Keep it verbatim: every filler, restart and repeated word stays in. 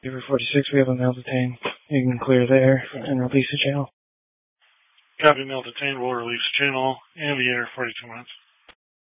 Area forty-six, we have a male detained. You can clear there and release the channel. Copy, male detained will release channel and the Area forty-two minutes.